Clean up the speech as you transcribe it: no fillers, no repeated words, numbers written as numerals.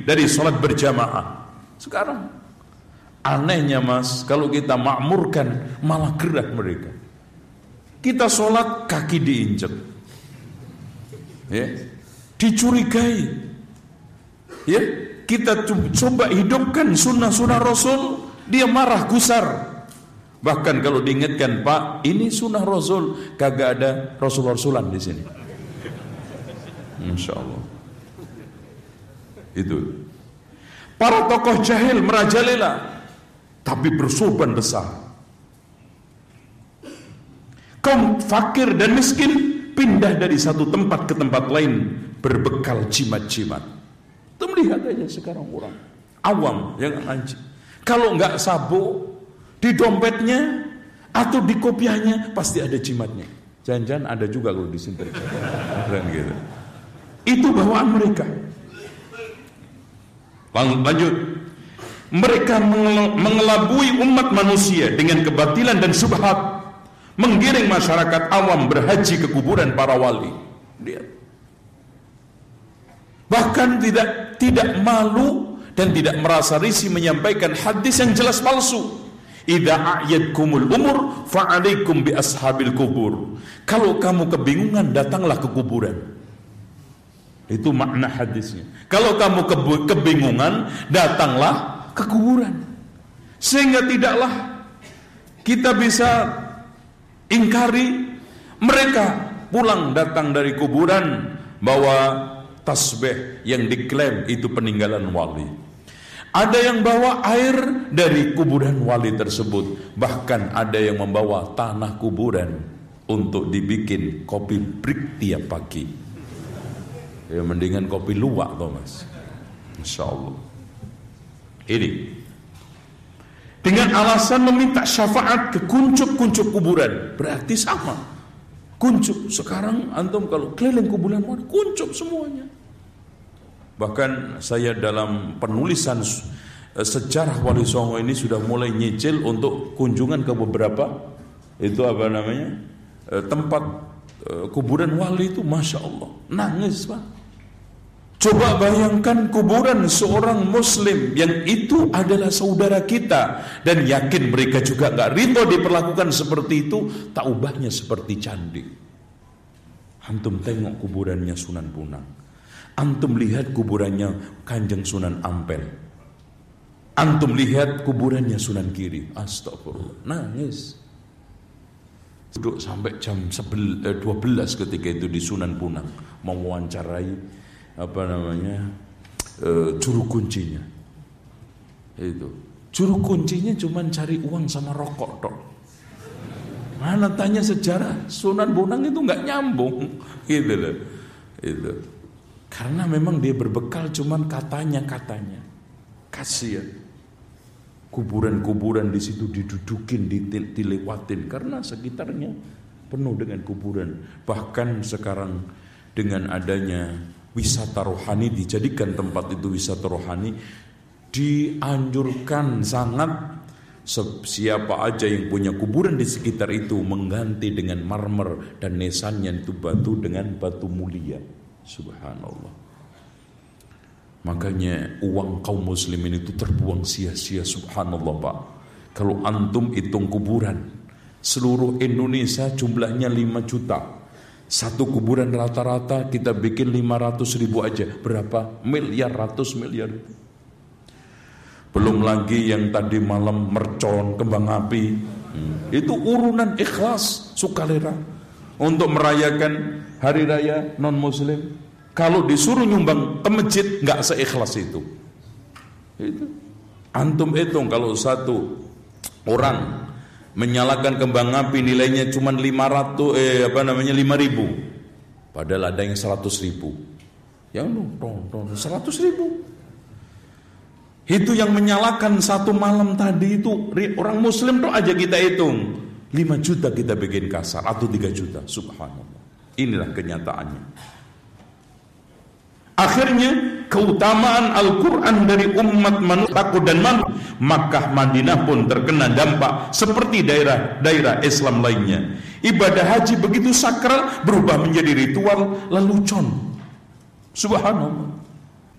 dari sholat berjamaah. Sekarang anehnya Mas, kalau kita makmurkan malah gerak mereka. Kita sholat kaki diinjek, ya, dicurigai, ya. Kita coba hidupkan sunnah-sunnah Rasul, dia marah gusar. Bahkan kalau diingatkan, Pak, ini sunnah Rasul, kagak ada Rasul-Rasulan di sini. Insya Allah. Itu para tokoh jahil merajalela, tapi bersorban besar. Kaum fakir dan miskin pindah dari satu tempat ke tempat lain berbekal jimat-jimat. Itu melihat aja sekarang orang awam yang anjing. Kalau nggak sabuk di dompetnya atau di kopiahnya pasti ada jimatnya. Jangan-jangan ada juga kalau disimpan. Gitu. Itu bawaan mereka. Lanjut. Mereka mengelabui umat manusia dengan kebatilan dan syubhat, menggiring masyarakat awam berhaji ke kuburan para wali. Lihat. Bahkan tidak malu dan tidak merasa risih menyampaikan hadis yang jelas palsu. Idza a'yadkumul umur fa'alaikum bi ashabil kubur. Kalau kamu kebingungan, datanglah ke kuburan. Itu makna hadisnya. Kalau kamu kebingungan, datanglah ke kuburan. Sehingga tidaklah kita bisa ingkari mereka pulang datang dari kuburan bawa tasbih yang diklaim itu peninggalan wali. Ada yang bawa air dari kuburan wali tersebut. Bahkan ada yang membawa tanah kuburan untuk dibikin kopi brik tiap pagi. Ya mendingan kopi luwak toh Mas. Insya Allah. Ini dengan alasan meminta syafaat ke kuncup-kuncup kuburan. Berarti sama. Kuncup. Sekarang antum kalau keliling kuburan wali, kuncup semuanya. Bahkan saya dalam penulisan sejarah Wali Songo ini sudah mulai nyicil untuk kunjungan ke beberapa tempat kuburan wali itu, masya Allah, nangis Pak. Coba bayangkan kuburan seorang muslim yang itu adalah saudara kita, dan yakin mereka juga gak ridho diperlakukan seperti itu, tak ubahnya seperti candi. Antum tengok kuburannya Sunan Bonang, antum lihat kuburannya Kanjeng Sunan Ampel, antum lihat kuburannya Sunan Giri, astagfirullah, nangis. Duduk sampai jam 12 ketika itu di Sunan Bonang, mewawancarai juru kuncinya. Itu juru kuncinya cuma cari uang sama rokok tok. Mana tanya sejarah Sunan Bonang itu nggak nyambung, gitu loh. Itu karena memang dia berbekal cuman katanya. Kasihan. Kuburan-kuburan di situ didudukin, dilewatin karena sekitarnya penuh dengan kuburan. Bahkan sekarang dengan adanya wisata rohani, dijadikan tempat itu wisata rohani, dianjurkan sangat siapa aja yang punya kuburan di sekitar itu mengganti dengan marmer dan nesannya itu batu dengan batu mulia. Subhanallah. Makanya uang kaum muslimin itu terbuang sia-sia, subhanallah Pak. Kalau antum hitung kuburan seluruh Indonesia jumlahnya 5 juta. Satu kuburan rata-rata kita bikin 500.000 aja. Berapa? Miliar, ratus miliar. Belum lagi yang tadi malam mercon, kembang api. Itu urunan ikhlas, sukarela untuk merayakan hari raya non muslim. Kalau disuruh nyumbang ke masjid nggak seikhlas itu. Antum hitung kalau satu orang menyalakan kembang api nilainya cuma 5.000, padahal ada yang 100.000. Yang 100.000. Itu yang menyalakan satu malam tadi itu orang muslim tuh aja kita hitung 5 juta kita bikin kasar atau 3 juta. Subhanallah. Inilah kenyataannya. Akhirnya keutamaan Al-Quran dari umat manusia takut dan malu. Makkah Madinah pun terkena dampak seperti daerah-daerah Islam lainnya. Ibadah haji begitu sakral berubah menjadi ritual lelucon. Subhanallah.